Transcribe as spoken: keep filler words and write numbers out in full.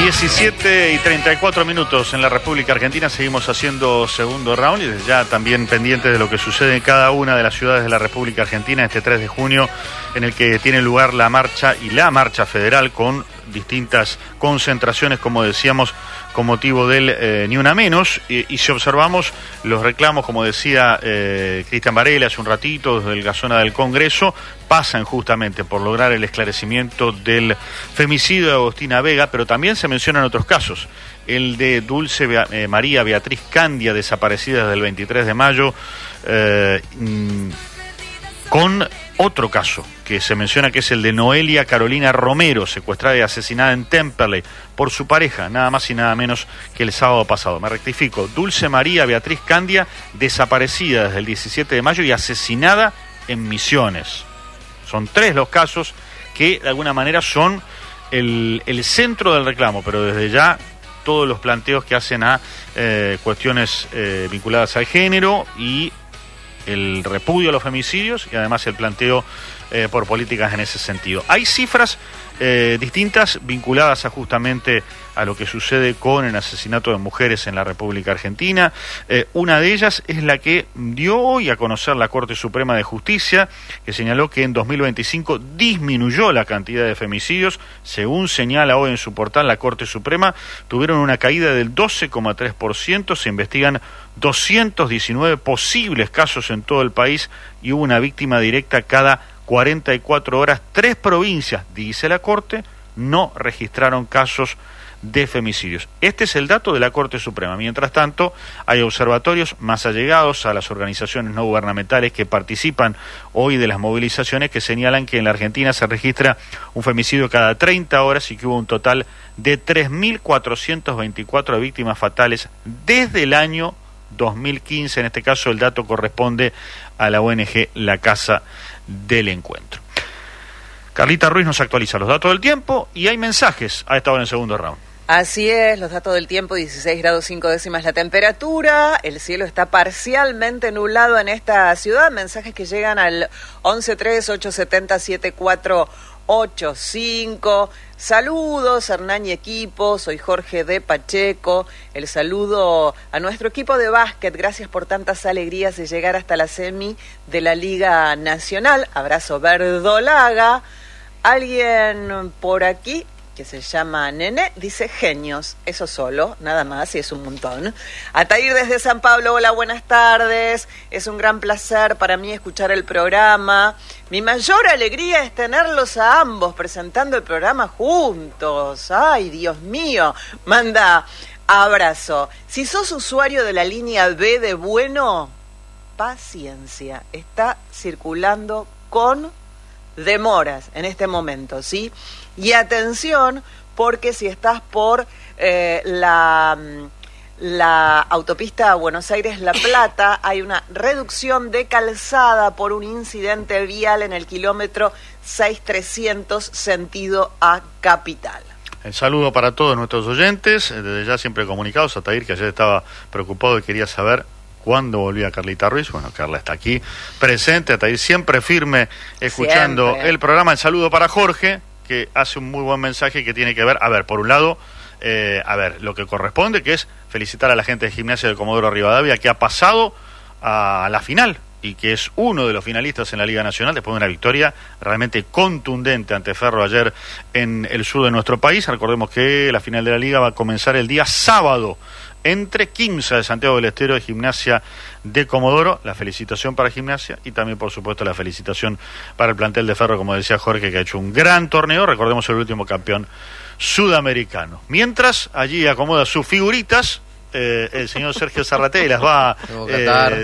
diecisiete y treinta y cuatro minutos en la República Argentina. Seguimos haciendo segundo round y desde ya también pendientes de lo que sucede en cada una de las ciudades de la República Argentina este tres de junio, en el que tiene lugar la marcha y la marcha federal con distintas concentraciones, como decíamos, con motivo del eh, Ni Una Menos. Y, y si observamos los reclamos, como decía eh, Cristian Varela hace un ratito, desde la zona del Congreso, pasan justamente por lograr el esclarecimiento del femicidio de Agostina Vega, pero también se mencionan otros casos. El de Dulce Bea, eh, María Beatriz Candia, desaparecida desde el veintitrés de mayo, eh, mm, con otro caso que se menciona, que es el de Noelia Carolina Romero, secuestrada y asesinada en Temperley por su pareja, nada más y nada menos que el sábado pasado. Me rectifico, Dulce María Beatriz Candia, desaparecida desde el diecisiete de mayo y asesinada en Misiones. Son tres los casos que de alguna manera son el, el centro del reclamo, pero desde ya todos los planteos que hacen a eh, cuestiones eh, vinculadas al género y el repudio a los femicidios y además el planteo eh, por políticas en ese sentido. Hay cifras eh, distintas vinculadas a justamente a lo que sucede con el asesinato de mujeres en la República Argentina. Eh, una de ellas es la que dio hoy a conocer la Corte Suprema de Justicia, que señaló que en dos mil veinticinco disminuyó la cantidad de femicidios. Según señala hoy en su portal la Corte Suprema, tuvieron una caída del doce coma tres por ciento, se investigan doscientos diecinueve posibles casos en todo el país y hubo una víctima directa cada cuarenta y cuatro horas. Tres provincias, dice la Corte, no registraron casos de femicidios. Este es el dato de la Corte Suprema. Mientras tanto, hay observatorios más allegados a las organizaciones no gubernamentales que participan hoy de las movilizaciones, que señalan que en la Argentina se registra un femicidio cada treinta horas y que hubo un total de tres mil cuatrocientas veinticuatro víctimas fatales desde el año dos mil quince. En este caso el dato corresponde a la O N G La Casa del Encuentro. Carlita Ruiz nos actualiza los datos del tiempo y hay mensajes a esta hora en segundo round. Así es, los datos del tiempo: dieciséis grados cinco décimas la temperatura, el cielo está parcialmente nublado en esta ciudad. Mensajes que llegan al once tres ocho siete cero siete cuatro ocho cinco. Saludos, Hernán y equipo, soy Jorge de Pacheco. El saludo a nuestro equipo de básquet, gracias por tantas alegrías de llegar hasta la semi de la Liga Nacional. Abrazo verdolaga. Alguien por aquí que se llama Nene, dice genios, eso solo, nada más, y es un montón. Atair desde San Pablo, hola, buenas tardes, es un gran placer para mí escuchar el programa. Mi mayor alegría es tenerlos a ambos presentando el programa juntos. Ay, Dios mío, manda abrazo. Si sos usuario de la línea B de Bueno, paciencia, está circulando con demoras en este momento, ¿sí? Y atención, porque si estás por eh, la, la autopista Buenos Aires-La Plata, hay una reducción de calzada por un incidente vial en el kilómetro seis mil trescientos, sentido a Capital. El saludo para todos nuestros oyentes, desde ya siempre comunicados. Atair, que ayer estaba preocupado y quería saber cuándo volvía Carlita Ruiz. Bueno, Carla está aquí presente, Atair siempre firme, escuchando siempre el programa. El saludo para Jorge, que hace un muy buen mensaje que tiene que ver, a ver, por un lado, eh, a ver, lo que corresponde, que es felicitar a la gente de Gimnasia de Comodoro Rivadavia, que ha pasado a la final y que es uno de los finalistas en la Liga Nacional después de una victoria realmente contundente ante Ferro ayer en el sur de nuestro país. Recordemos que la final de la Liga va a comenzar el día sábado entre Quimsa de Santiago del Estero y Gimnasia de Comodoro. La felicitación para Gimnasia y también, por supuesto, la felicitación para el plantel de Ferro, como decía Jorge, que ha hecho un gran torneo. Recordemos el último campeón sudamericano. Mientras allí acomoda sus figuritas, eh, el señor Sergio Zarratea y las va eh,